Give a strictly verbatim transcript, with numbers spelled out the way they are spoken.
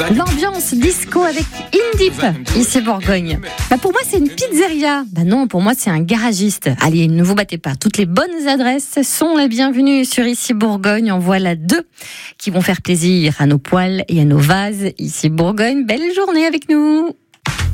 L'ambiance disco avec Indip, ici Bourgogne. Bah pour moi, c'est une pizzeria. Bah non, pour moi, c'est un garagiste. Allez, ne vous battez pas. Toutes les bonnes adresses sont les bienvenues sur Ici Bourgogne. En voilà deux qui vont faire plaisir à nos poils et à nos vases. Ici Bourgogne, belle journée avec nous.